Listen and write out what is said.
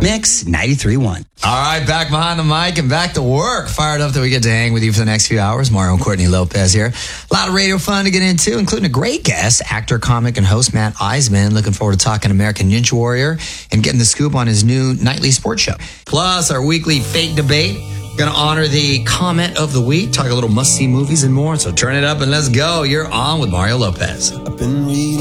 Mix 93.1. All right, back behind the mic and back to work. Fired up that we get to hang with you for the next few hours. Mario and Courtney Lopez here. A lot of radio fun to get into, including a great guest, actor, comic, and host Matt Eisman. Looking forward to talking American Ninja Warrior and getting the scoop on his new nightly sports show. Plus, our weekly fake debate. Going to honor the comment of the week, talk a little must-see movies and more. So turn it up and let's go. You're on with Mario Lopez. I've been reading